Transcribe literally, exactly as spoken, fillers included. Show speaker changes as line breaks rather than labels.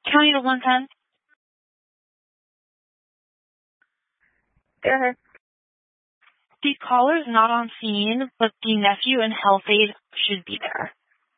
County to one ten.
Go ahead.
The caller's not on scene, but the nephew and health aide should be there.